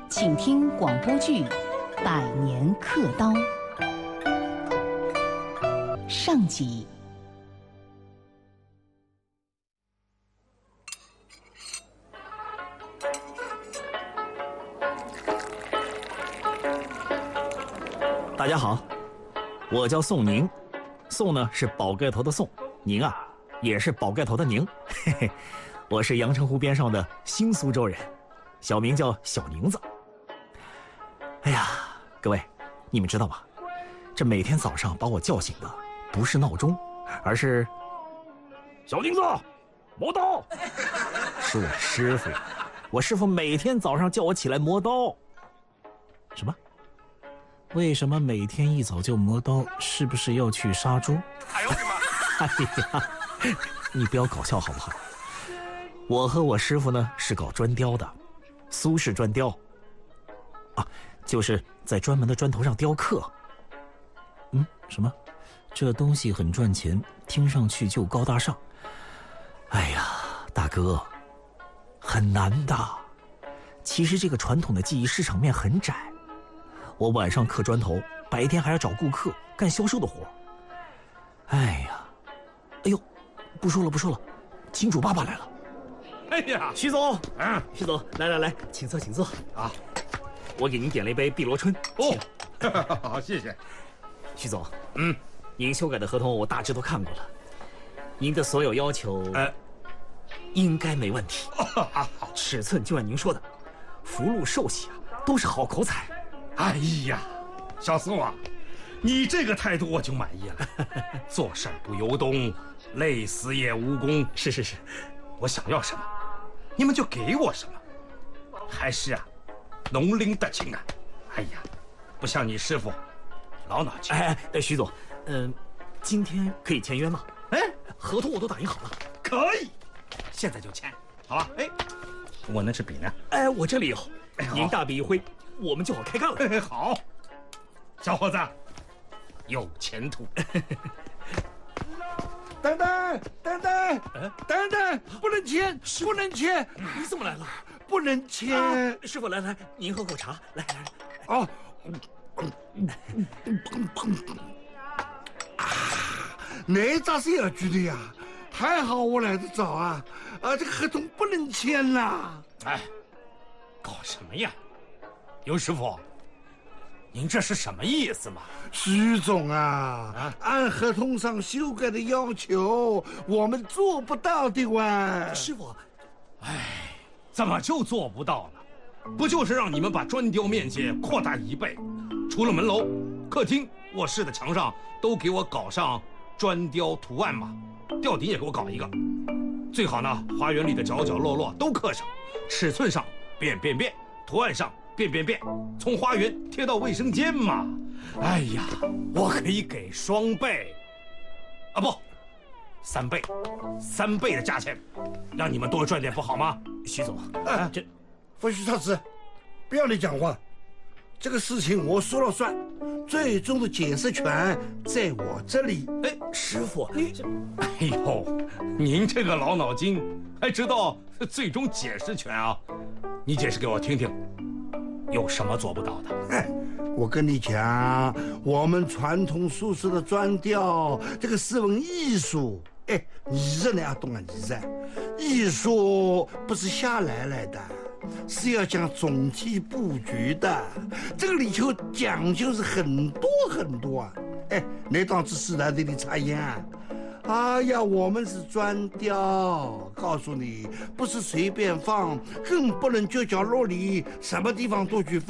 请听广播剧《百年刻刀》上集。 大家好，我叫宋宁，宋呢是宝盖头的宋，宁啊也是宝盖头的宁，嘿嘿，我是阳澄湖边上的新苏州人，小名叫小宁子。哎呀，各位，你们知道吗？这每天早上把我叫醒的不是闹钟，而是小宁子，磨刀，是我师傅呀。我师傅每天早上叫我起来磨刀。什么？为什么每天一早就磨刀？是不是要去杀猪？哎呦我的妈！哎呀，你不要搞笑好不好？我和我师傅呢是搞砖雕的，苏式砖雕啊，就是在专门的砖头上雕刻。什么？这东西很赚钱，听上去就高大上。哎呀，大哥，很难的。其实这个传统的技艺市场面很窄。我晚上刻砖头，白天还要找顾客干销售的活。哎呀，哎呦，不说了，金主爸爸来了。 哎呀， 徐总，徐总，来，请坐啊。我给您点了一杯碧螺春。 哦，好，谢谢。 徐总，您修改的合同我大致都看过了，您的所有要求，应该没问题。尺寸就按您说的，福禄寿喜啊，都是好口彩。 哎呀，小宋啊，你这个态度我就满意了。做事不由衷，累死也无功。 是， 我想要什么，你们就给我什么。还是啊，农林得情啊。哎呀，不像你师傅，老脑筋。 徐总，今天可以签约吗？合同我都打印好了。 可以，现在就签，好吧？我那支笔呢？ 我这里有。您大笔一挥，我们就好开干了。 好，小伙子，有前途。等等，不能签！ 你怎么来了？ 不能签！ 师傅，来，您喝口茶，来。 哦，那咋是要举的呀？还好我来得早啊！这个合同不能签呐！搞什么呀？尤师傅，您这是什么意思嘛？徐总啊，按合同上修改的要求，我们做不到的哇！ 师傅， 怎么就做不到了？不就是让你们把砖雕面积扩大1倍，除了门楼、客厅、卧室的墙上都给我搞上砖雕图案吗？吊顶也给我搞一个，最好呢，花园里的角角落落都刻上，尺寸上变，图案上变，从花园贴到卫生间嘛。哎呀，我可以给2倍，不，3倍，3倍的价钱，让你们多赚点不好吗？ 徐总， 不许插词，不要你讲话，这个事情我说了算，最终的解释权在我这里。 师傅， 哎呦，您这个老脑筋还知道最终解释权啊？你解释给我听听，有什么做不到的？ 我跟你讲，我们传统苏式的砖雕，这个是门艺术。艺术呢要懂啊，艺术不是瞎来的，是要讲总体布局的，这个里头讲究是很多啊。那档子是来这里插烟啊？哎呀，我们是砖雕，告诉你，不是随便放，更不能就角落里什么地方都去放。